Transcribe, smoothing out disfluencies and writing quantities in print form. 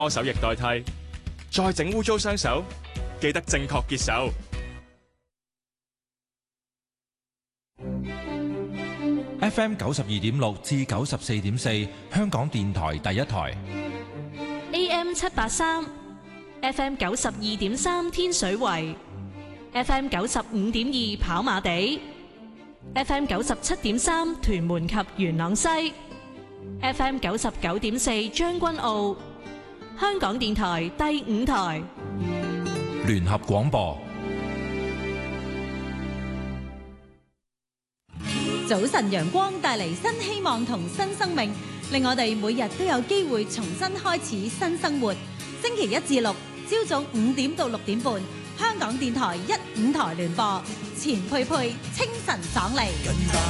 搓手液代替，再整污糟雙手，記得正確潔手。 FM 92.6至94.4，香港電台第一台。 AM 783 ，FM 92.3天水圍，FM 95.2跑馬地，FM 97.3屯門及元朗西，FM 99.4將軍澳。香港電台第5台聯合廣播。 早晨陽光帶嚟新希望同新生命，令我哋每日都有機會重新開始新生活。星期1至6朝早5點到6點半，香港電台1、5台聯播，錢佩佩清晨爽利。